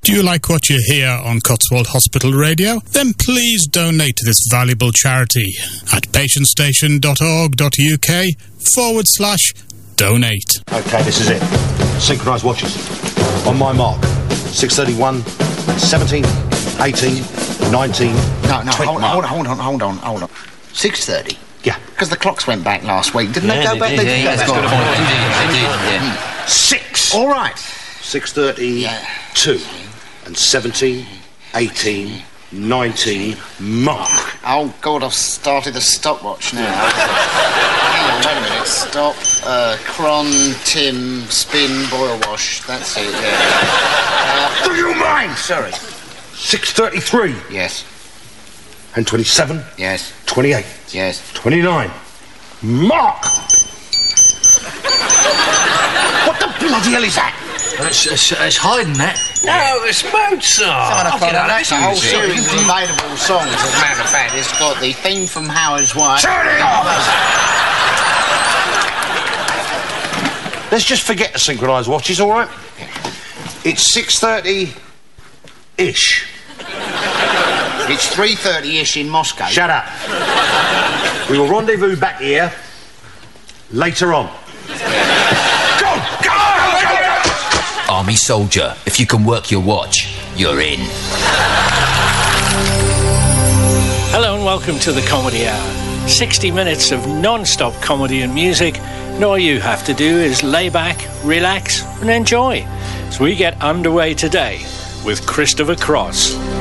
Do you like what you hear on Cotswold Hospital Radio? Then please donate to this valuable charity at patientstation.org.uk/donate. Okay, this is it. Synchronised watches. On my mark. 6:31, 17, 18, 19... No, hold on. 6:30? Yeah. Because the clocks went back last week. Didn't they go back? Yeah, that's got a point. They did. 6. All right. 6:32 and 17, 18, 19, mark. Oh, God, I've started the stopwatch now. Hang on, wait a minute. Stop, cron, Tim, spin, boil wash. That's it, yeah. Do you mind? Sorry. 6:33 Yes. and 27, Yes. 28, Yes. 29, mark. What the bloody hell is that? It's hiding that. No, it's Mozart. That's a whole series of available songs, as a matter of fact. It's got the theme from Howard's Wife. Turn it off! Let's just forget the synchronised watches, all right? It's 6:30-ish. It's 3:30-ish in Moscow. Shut up. We will rendezvous back here later on. Army soldier, if you can work your watch, you're in. Hello and welcome to the Comedy Hour. 60 minutes of non-stop comedy and music, and all you have to do is lay back, relax and enjoy. So we get underway today with Christopher Cross.